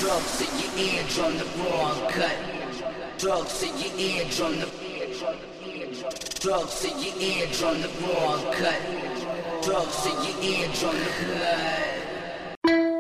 Drugs in your eardrum, the raw uncut. Drugs in your eardrum, the drugs in your eardrum, the raw uncut. Drugs in your eardrum, the blood.